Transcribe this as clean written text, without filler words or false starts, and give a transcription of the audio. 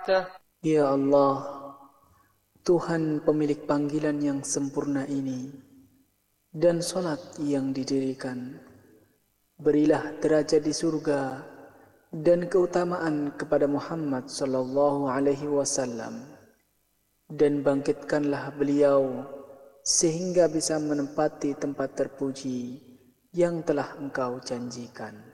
Ya Allah, Tuhan pemilik panggilan yang sempurna ini dan salat yang didirikan, berilah derajat di surga dan keutamaan kepada Muhammad sallallahu alaihi wasallam, dan bangkitkanlah beliau sehingga bisa menempati tempat terpuji yang telah Engkau janjikan.